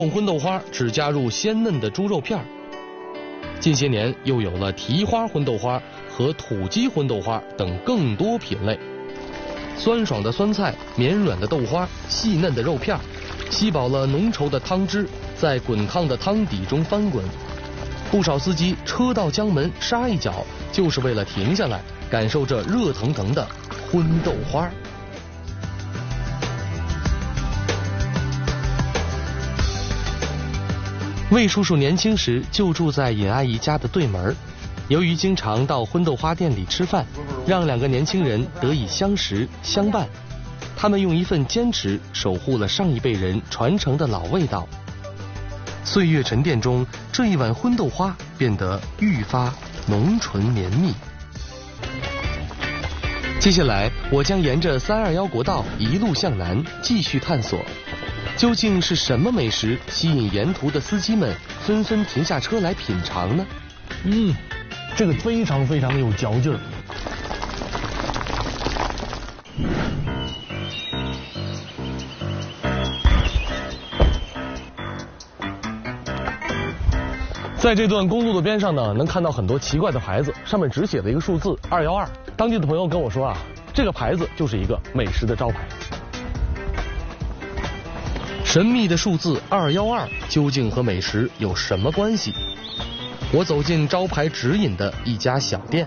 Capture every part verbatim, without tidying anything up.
荤豆花只加入鲜嫩的猪肉片儿。近些年又有了蹄花荤豆花和土鸡荤豆花等更多品类。酸爽的酸菜，绵软的豆花，细嫩的肉片，吸饱了浓稠的汤汁，在滚烫的汤底中翻滚。不少司机车到江门杀一脚，就是为了停下来感受这热腾腾的荤豆花。魏叔叔年轻时就住在尹阿姨家的对门，由于经常到荤豆花店里吃饭，让两个年轻人得以相识相伴。他们用一份坚持守护了上一辈人传承的老味道。岁月沉淀中，这一碗荤豆花变得愈发浓醇绵密。接下来，我将沿着三二幺国道一路向南，继续探索。究竟是什么美食吸引沿途的司机们纷纷停下车来品尝呢？ 嗯，这个非常非常有嚼劲儿。在这段公路的边上呢，能看到很多奇怪的牌子，上面只写了一个数字二幺二。当地的朋友跟我说啊，这个牌子就是一个美食的招牌。 神秘的数字二幺二究竟和美食有什么关系？我走进招牌指引的一家小店。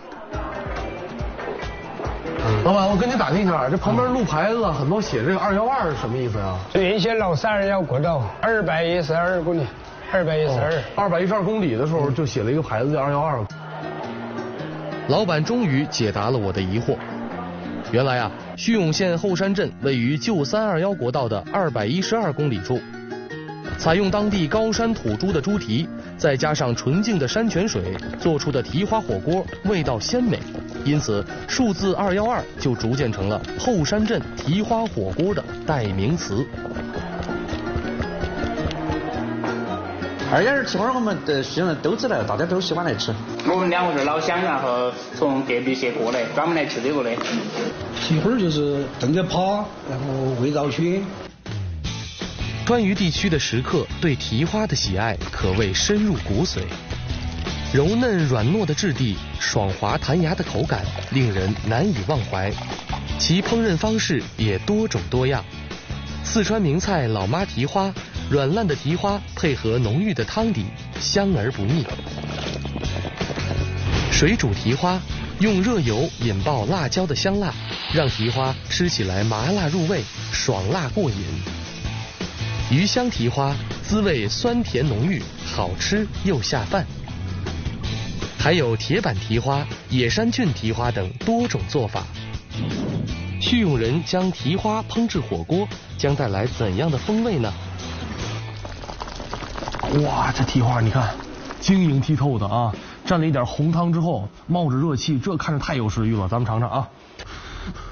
老板，我跟你打听一下，这旁边路牌子很多写这个二幺二是什么意思呀？ 原先老三二幺国道二百一十二公里，二百一十二， 二百一十二公里的时候就写了一个牌子叫二幺二。 老板终于解答了我的疑惑。原来啊，叙永县后山镇位于旧三二幺国道的二百一十二公里处，采用当地高山土猪的猪蹄，再加上纯净的山泉水做出的蹄花火锅，味道鲜美，因此数字二幺二就逐渐成了后山镇蹄花火锅的代名词。 二幺二蹄花我们的实际上都知道，大家都喜欢来吃。 我们两个是老乡，然后从隔壁县过来，专门来吃这个的。 蹄花就是炖着趴，然后味道鲜。 川渝地区的食客对蹄花的喜爱可谓深入骨髓，柔嫩软糯的质地，爽滑弹牙的口感，令人难以忘怀。其烹饪方式也多种多样，四川名菜老妈蹄花，软烂的蹄花配合浓郁的汤底，香而不腻。水煮蹄花，用热油引爆辣椒的香辣，让蹄花吃起来麻辣入味，爽辣过瘾。鱼香蹄花，滋味酸甜浓郁，好吃又下饭。还有铁板蹄花、野山菌蹄花等多种做法。叙永人将蹄花烹制火锅，将带来怎样的风味呢？ 哇，这蹄花你看，晶莹剔透的啊，蘸了一点红汤之后，冒着热气，这看着太有食欲了。咱们尝尝啊。